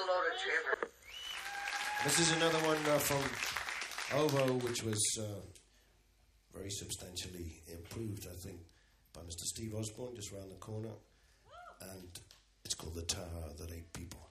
loaded chamber. This is another one from OVO, which was very substantially improved, I think, by Mr. Steve Osborne, just round the corner. And it's called The Tower That Ate People.